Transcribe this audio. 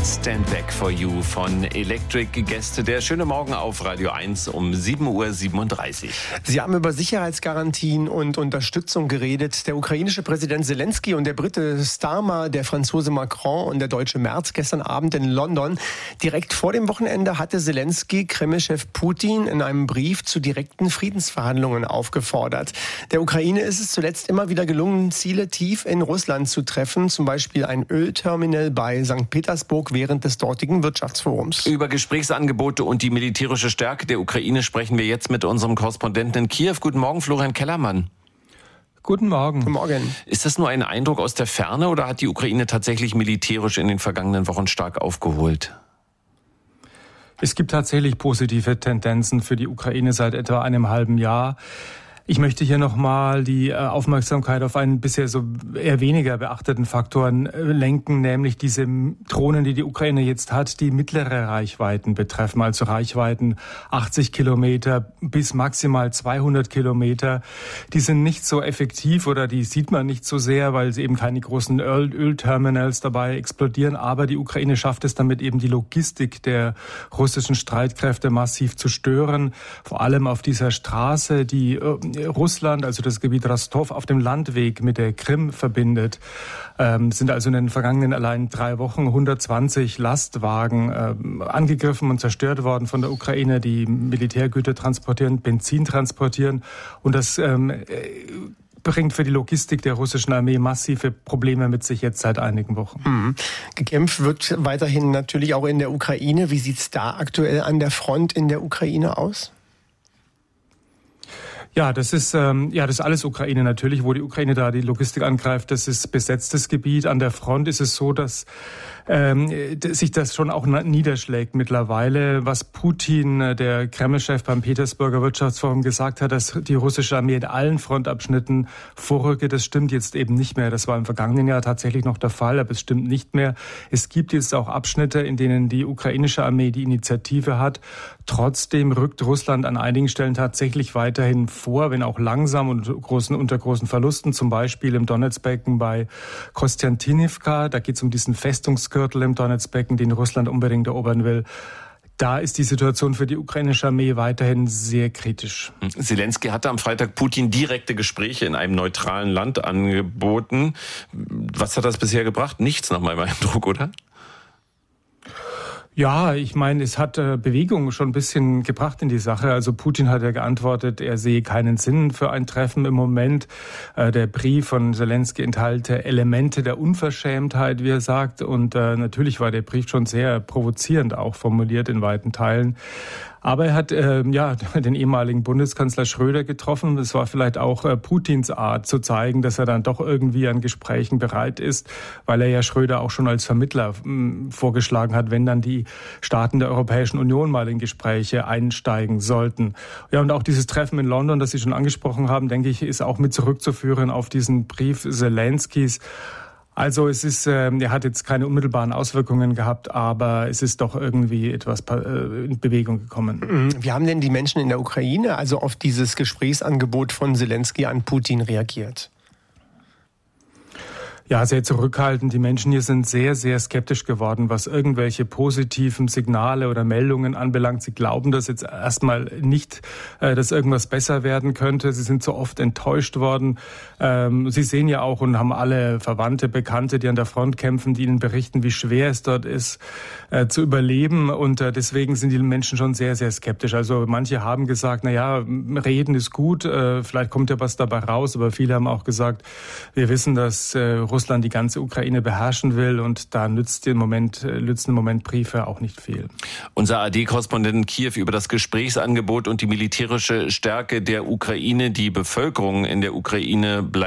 Stand Back for You von Electric Gäste. Der schöne Morgen auf Radio 1 um 7.37 Uhr. Sie haben über Sicherheitsgarantien und Unterstützung geredet. Der ukrainische Präsident Zelensky und der Brite Starmer, der Franzose Macron und der deutsche Merz gestern Abend in London. Direkt vor dem Wochenende hatte Zelensky Kreml-Chef Putin in einem Brief zu direkten Friedensverhandlungen aufgefordert. Der Ukraine ist es zuletzt immer wieder gelungen, Ziele tief in Russland zu treffen, zum Beispiel ein Ölterminal bei St. Petersburg während des dortigen Wirtschaftsforums. Über Gesprächsangebote und die militärische Stärke der Ukraine sprechen wir jetzt mit unserem Korrespondenten in Kiew. Guten Morgen, Florian Kellermann. Guten Morgen. Guten Morgen. Ist das nur ein Eindruck aus der Ferne oder hat die Ukraine tatsächlich militärisch in den vergangenen Wochen stark aufgeholt? Es gibt tatsächlich positive Tendenzen für die Ukraine seit etwa einem halben Jahr. Ich möchte hier nochmal die Aufmerksamkeit auf einen bisher so eher weniger beachteten Faktor lenken, nämlich diese Drohnen, die die Ukraine jetzt hat, die mittlere Reichweiten betreffen, also Reichweiten 80 Kilometer bis maximal 200 Kilometer. Die sind nicht so effektiv oder die sieht man nicht so sehr, weil sie eben keine großen Ölterminals dabei explodieren. Aber die Ukraine schafft es damit eben, die Logistik der russischen Streitkräfte massiv zu stören. Vor allem auf dieser Straße, die Russland, also das Gebiet Rostov, auf dem Landweg mit der Krim verbindet, sind also in den vergangenen allein 3 Wochen 120 Lastwagen angegriffen und zerstört worden von der Ukraine, die Militärgüter transportieren, Benzin transportieren. Und das bringt für die Logistik der russischen Armee massive Probleme mit sich jetzt seit einigen Wochen. Gekämpft wird weiterhin natürlich auch in der Ukraine. Wie sieht es da aktuell an der Front in der Ukraine aus? Ja, das ist alles Ukraine natürlich, wo die Ukraine da die Logistik angreift. Das ist besetztes Gebiet. An der Front ist es so, dass sich das schon auch niederschlägt mittlerweile. Was Putin, der Kreml-Chef beim Petersburger Wirtschaftsforum gesagt hat, dass die russische Armee in allen Frontabschnitten vorrücke, das stimmt jetzt eben nicht mehr. Das war im vergangenen Jahr tatsächlich noch der Fall, aber es stimmt nicht mehr. Es gibt jetzt auch Abschnitte, in denen die ukrainische Armee die Initiative hat. Trotzdem rückt Russland an einigen Stellen tatsächlich weiterhin vor, wenn auch langsam und unter großen Verlusten, zum Beispiel im Donetsbecken bei Kostiantynivka. Da geht es um diesen Festungsgürtel im Donetsbecken, den Russland unbedingt erobern will. Da ist die Situation für die ukrainische Armee weiterhin sehr kritisch. Zelensky hatte am Freitag Putin direkte Gespräche in einem neutralen Land angeboten. Was hat das bisher gebracht? Nichts nach meinem Eindruck, oder? Ja, ich meine, es hat Bewegung schon ein bisschen gebracht in die Sache. Also Putin hat ja geantwortet, er sehe keinen Sinn für ein Treffen im Moment. Der Brief von Zelensky enthalte Elemente der Unverschämtheit, wie er sagt. Und natürlich war der Brief schon sehr provozierend auch formuliert in weiten Teilen. Aber er hat den ehemaligen Bundeskanzler Schröder getroffen. Es war vielleicht auch Putins Art zu zeigen, dass er dann doch irgendwie an Gesprächen bereit ist, weil er ja Schröder auch schon als Vermittler vorgeschlagen hat, wenn dann die Staaten der Europäischen Union mal in Gespräche einsteigen sollten. Ja, und auch dieses Treffen in London, das Sie schon angesprochen haben, denke ich, ist auch mit zurückzuführen auf diesen Brief Zelenskys. Also es ist, er hat jetzt keine unmittelbaren Auswirkungen gehabt, aber es ist doch irgendwie etwas in Bewegung gekommen. Wie haben denn die Menschen in der Ukraine also auf dieses Gesprächsangebot von Zelensky an Putin reagiert? Ja, sehr zurückhaltend. Die Menschen hier sind sehr, sehr skeptisch geworden, was irgendwelche positiven Signale oder Meldungen anbelangt. Sie glauben das jetzt erstmal nicht, dass irgendwas besser werden könnte. Sie sind so oft enttäuscht worden. Sie sehen ja auch und haben alle Verwandte, Bekannte, die an der Front kämpfen, die ihnen berichten, wie schwer es dort ist, zu überleben. Und deswegen sind die Menschen schon sehr, sehr skeptisch. Also manche haben gesagt, reden ist gut, vielleicht kommt ja was dabei raus. Aber viele haben auch gesagt, wir wissen, dass Russland die ganze Ukraine beherrschen will und da nützen im Moment Briefe auch nicht viel. Unser ARD-Korrespondent in Kiew über das Gesprächsangebot und die militärische Stärke der Ukraine. Die Bevölkerung in der Ukraine bleibt